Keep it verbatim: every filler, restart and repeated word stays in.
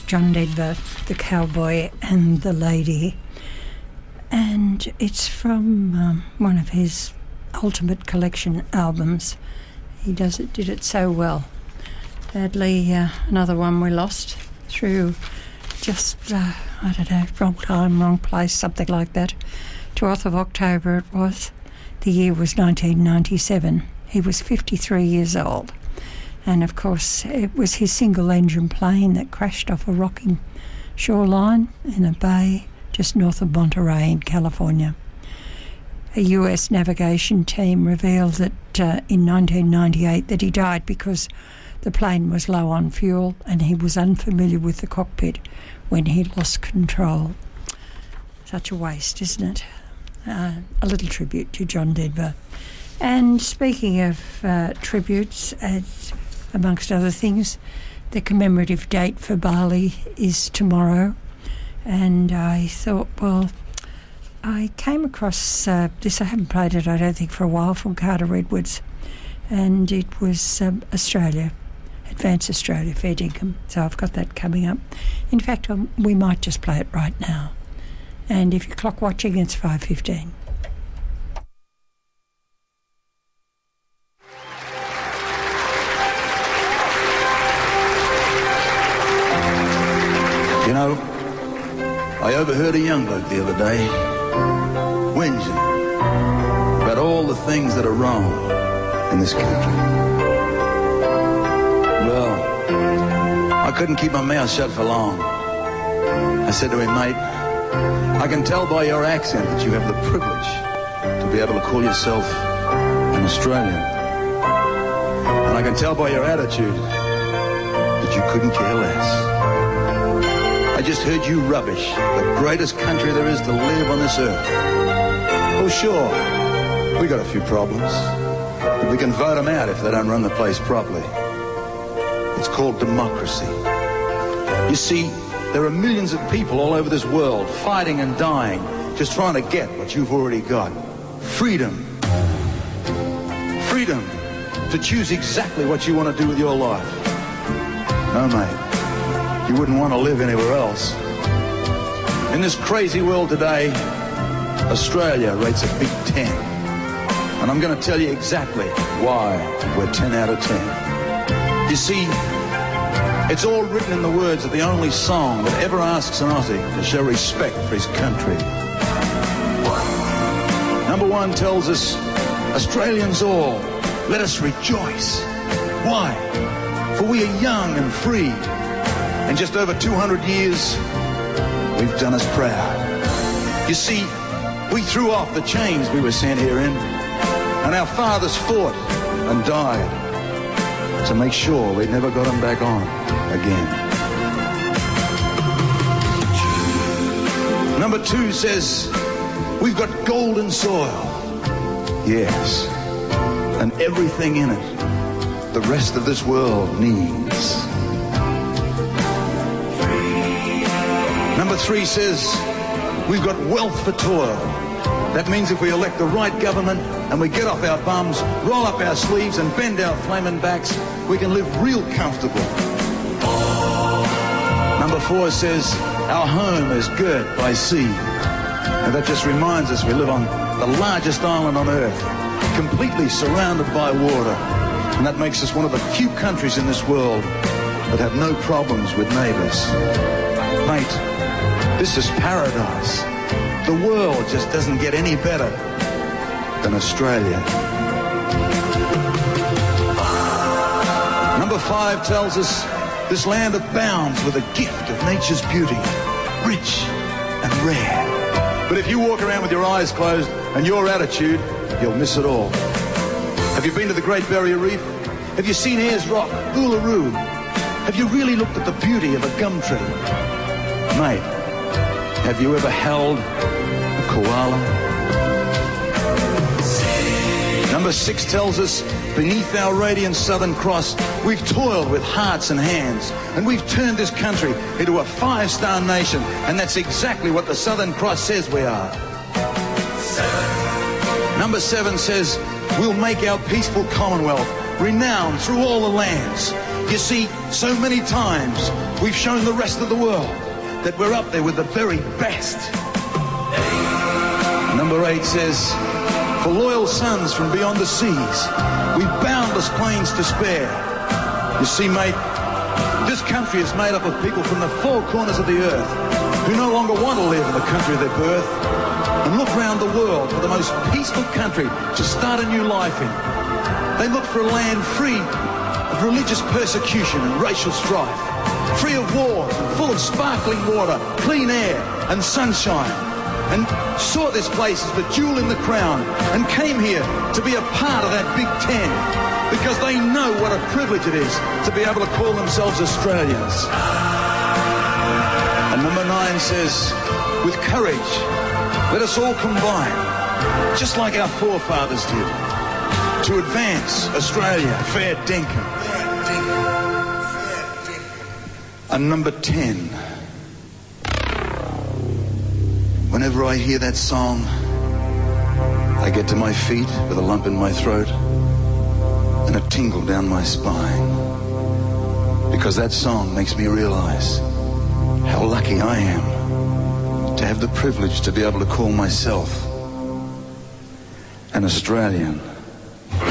John Denver, The Cowboy and the Lady. And it's from um, one of his Ultimate Collection albums. He does it, did it so well. Sadly, uh, another one we lost through just, uh, I don't know, wrong time, wrong place, something like that. twelfth of October it was. The year was nineteen ninety-seven. He was fifty-three years old. And, of course, it was his single-engine plane that crashed off a rocking shoreline in a bay just north of Monterey in California. A U S navigation team revealed that uh, in nineteen ninety-eight that he died because the plane was low on fuel and he was unfamiliar with the cockpit when he lost control. Such a waste, isn't it? Uh, a little tribute to John Denver. And speaking of uh, tributes, as amongst other things, the commemorative date for Bali is tomorrow. And I thought, well, I came across uh, this. I haven't played it, I don't think, for a while, from Carter Edwards. And it was um, Australia, Advance Australia, fair dinkum. So I've got that coming up. In fact, um, we might just play it right now. And if you're clock watching, it's five fifteen. You know, I overheard a young bloke the other day whinging about all the things that are wrong in this country. Well, I couldn't keep my mouth shut for long. I said to him, mate, I can tell by your accent that you have the privilege to be able to call yourself an Australian. And I can tell by your attitude that you couldn't care less. I just heard you rubbish the greatest country there is to live on this earth. Oh, sure, we got a few problems, but we can vote them out if they don't run the place properly. It's called democracy. You see, there are millions of people all over this world fighting and dying, just trying to get what you've already got. Freedom. Freedom to choose exactly what you want to do with your life. No, mate. You wouldn't want to live anywhere else. In this crazy world today, Australia rates a big ten. And I'm going to tell you exactly why we're ten out of ten. You see, it's all written in the words of the only song that ever asks an Aussie to show respect for his country. Number one tells us, Australians all, let us rejoice. Why? For we are young and free. In just over two hundred years, we've done us proud. You see, we threw off the chains we were sent here in, and our fathers fought and died to make sure we never got them back on again. Number two says, we've got golden soil. Yes, and everything in it the rest of this world needs. Number three says, we've got wealth for toil. That means if we elect the right government and we get off our bums, roll up our sleeves and bend our flaming backs, we can live real comfortable. Number four says, our home is girt by sea. And that just reminds us we live on the largest island on earth, completely surrounded by water. And that makes us one of the few countries in this world that have no problems with neighbours. Mate, this is paradise. The world just doesn't get any better than Australia. Number five tells us this land abounds with a gift of nature's beauty, rich and rare. But if you walk around with your eyes closed and your attitude, you'll miss it all. Have you been to the Great Barrier Reef? Have you seen Ayers Rock, Uluru? Have you really looked at the beauty of a gum tree? Mate, have you ever held a koala? Number six tells us, beneath our radiant Southern Cross, we've toiled with hearts and hands, and we've turned this country into a five-star nation, and that's exactly what the Southern Cross says we are. Seven. Number seven says, we'll make our peaceful Commonwealth renowned through all the lands. You see, so many times we've shown the rest of the world that we're up there with the very best. Number eight says, for loyal sons from beyond the seas, we've boundless plains to spare. You see, mate, this country is made up of people from the four corners of the earth who no longer want to live in the country of their birth and look round the world for the most peaceful country to start a new life in. They look for a land free of religious persecution and racial strife, free of wars and full of sparkling water, clean air and sunshine, and saw this place as the jewel in the crown and came here to be a part of that Big Ten because they know what a privilege it is to be able to call themselves Australians. And number nine says, with courage, let us all combine, just like our forefathers did, to advance Australia, fair dinkum. And number ten, whenever I hear that song, I get to my feet with a lump in my throat and a tingle down my spine, because that song makes me realize how lucky I am to have the privilege to be able to call myself an Australian.